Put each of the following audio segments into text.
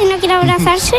¿Y no quiere abrazarse?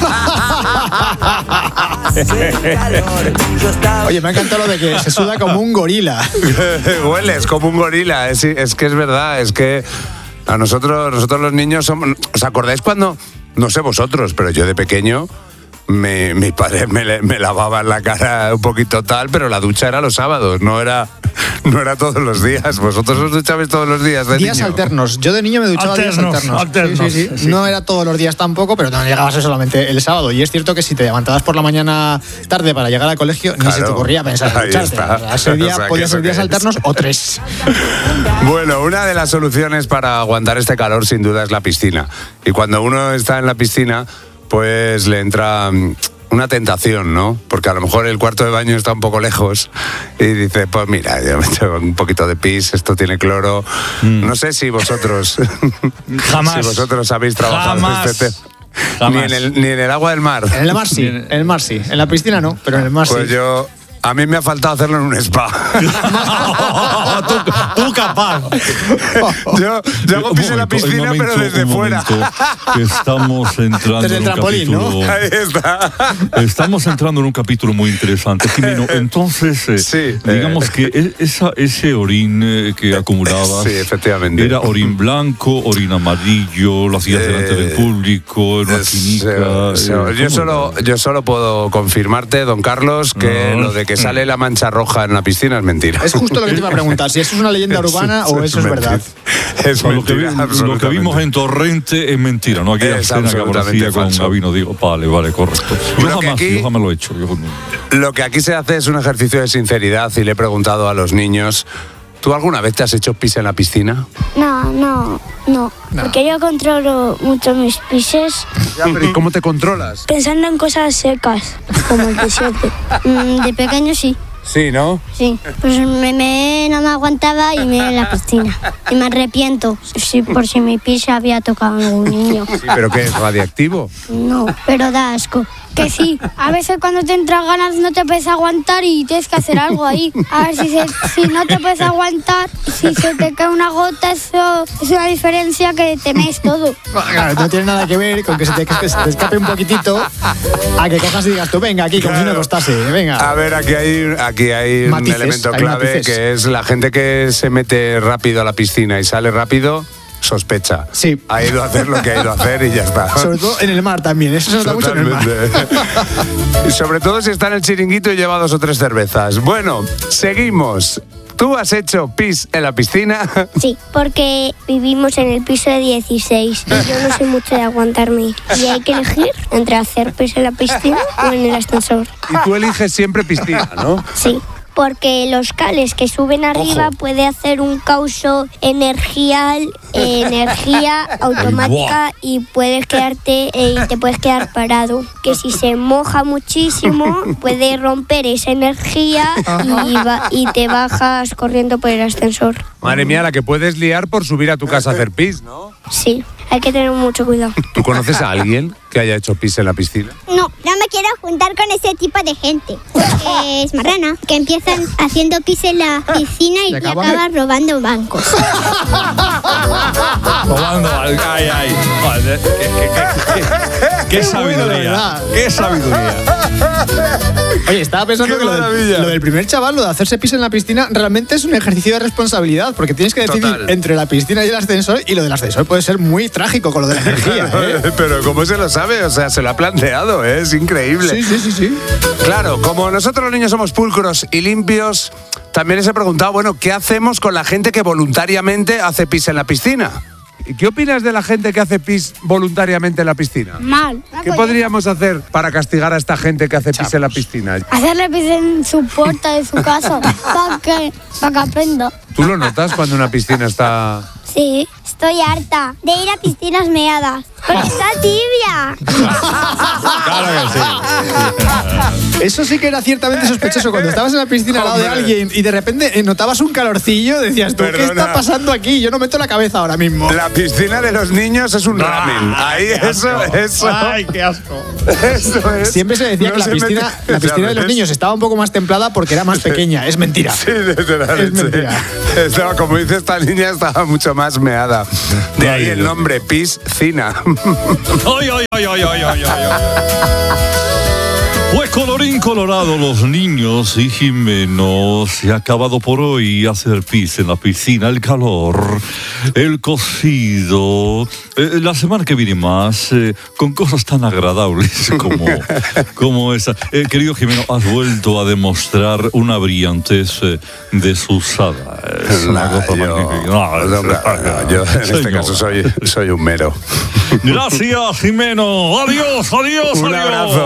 Oye, me ha encantado lo de que se suda como un gorila. Hueles como un gorila. Es que es verdad, es que a nosotros los niños somos... ¿Os acordáis cuando? No sé vosotros, pero yo de pequeño... Mi padre me lavaba la cara un poquito tal, pero la ducha era los sábados, no era todos los días. ¿Vosotros os duchabais todos los días de días niño? alternos. Yo de niño me duchaba días alternos. Sí. No era todos los días tampoco, pero no llegabas a solamente el sábado. Y es cierto que si te levantabas por la mañana tarde para llegar al colegio, ni se te ocurría pensar en ducharte. Ese día podía ser días alternos o 3. Bueno, una de las soluciones para aguantar este calor sin duda es la piscina. Y cuando uno está en la piscina, pues le entra una tentación, ¿no? Porque a lo mejor el cuarto de baño está un poco lejos y dice, pues mira, yo me echo un poquito de pis, esto tiene cloro. No sé si vosotros... Jamás. Si vosotros habéis trabajado en este tema. Ni en el agua del mar. En el mar sí, En la piscina no, pero en el mar sí. Pues a mí me ha faltado hacerlo en un spa. Tú capaz. Yo hago pis en la piscina, pero desde fuera. Estamos entrando desde el trampolín, capítulo, ¿no? Ahí está. Estamos entrando en un capítulo muy interesante, Jimeno. Entonces, digamos que ese orín que acumulabas, sí, efectivamente, era orín blanco, orín amarillo, lo hacías delante del público, en una clínica. Yo solo puedo confirmarte, don Carlos, que lo de que sale la mancha roja en la piscina es mentira. Es justo lo que te iba a preguntar, si eso es una leyenda urbana o eso es verdad. Es mentira, lo que vimos en Torrente es mentira, ¿no? Aquella escena que aparecía con Gabino, digo, vale, correcto. Yo jamás lo he hecho. Lo que aquí se hace es un ejercicio de sinceridad y le he preguntado a los niños, ¿tú alguna vez te has hecho pis en la piscina? No. Porque yo controlo mucho mis pises. Ya, pero ¿y cómo te controlas? Pensando en cosas secas, como el desierto. De pequeño sí. Sí, ¿no? Sí, pues no me aguantaba y me en la piscina. Y me arrepiento, por si mi pis se había tocado a algún niño. Sí, ¿pero qué es, radiactivo? No, pero da asco. Que sí, a veces cuando te entran ganas no te puedes aguantar y tienes que hacer algo ahí. A ver, si no te puedes aguantar, si se te cae una gota, eso es una diferencia que tenéis todo. Claro, no tiene nada que ver con que se te escape un poquitito a que cojas y digas tú, venga, aquí, como si no costase, venga. A ver, aquí hay un elemento clave, que es la gente que se mete rápido a la piscina y sale rápido, sospecha. Sí. Ha ido a hacer lo que ha ido a hacer y ya está. Sobre todo en el mar también, eso se nota mucho en el mar. Y sobre todo si está en el chiringuito y lleva 2 o 3 cervezas. Bueno, seguimos. ¿Tú has hecho pis en la piscina? Sí, porque vivimos en el piso de 16 y yo no soy mucho de aguantarme. Y hay que elegir entre hacer pis en la piscina o en el ascensor. Y tú eliges siempre piscina, ¿no? Sí. Porque los cables que suben arriba puede hacer un causo energía automática y puedes quedarte y te puedes quedar parado. Que si se moja muchísimo puede romper esa energía y te bajas corriendo por el ascensor. Madre mía, la que puedes liar por subir a tu casa a hacer pis, ¿no? Sí, hay que tener mucho cuidado. ¿Tú conoces a alguien que haya hecho pis en la piscina? No me quiero juntar con ese tipo de gente. Porque es marrana, que empiezan haciendo pis en la piscina y acaban robando bancos. Robando, ay. Joder, qué sabiduría. Qué sabiduría. Oye, estaba pensando que lo del primer chaval, lo de hacerse pis en la piscina, realmente es un ejercicio de responsabilidad, porque tienes que decidir entre la piscina y el ascensor, y lo del ascensor puede ser muy trágico con lo de la energía. Pero ¿cómo se lo sabe? O sea, se lo ha planteado, ¿eh? Es increíble. Sí. Claro, como nosotros los niños somos pulcros y limpios, también les he preguntado, bueno, ¿qué hacemos con la gente que voluntariamente hace pis en la piscina? ¿Y qué opinas de la gente que hace pis voluntariamente en la piscina? Mal. ¿Qué podríamos hacer para castigar a esta gente que hace pis en la piscina? Hacerle pis en su puerta de su casa para que aprenda. ¿Tú lo notas cuando una piscina está...? Sí, estoy harta de ir a piscinas meadas. Porque está tibia. Claro que sí. Eso sí que era ciertamente sospechoso. Cuando estabas en la piscina al lado de alguien y de repente notabas un calorcillo, decías tú, ¿qué está pasando aquí? Yo no meto la cabeza ahora mismo. La piscina de los niños es un ramen. Ahí eso. Ay, qué asco. Eso es. Siempre se decía que la piscina de los niños estaba un poco más templada porque era más pequeña. Es mentira. Sí, literal. Es mentira. Estaba, como dice esta niña, estaba mucho más meada. De ahí el nombre, piscina. Hoy. Colorín colorado, los niños y Jimeno, se ha acabado por hoy hacer pis en la piscina, el calor, el cocido. La semana que viene más, con cosas tan agradables como esa. Querido Jimeno, has vuelto a demostrar una brillantez desusada. Es una cosa magnífica. Yo en este caso soy un mero. Gracias, Jimeno. Adiós. Un abrazo.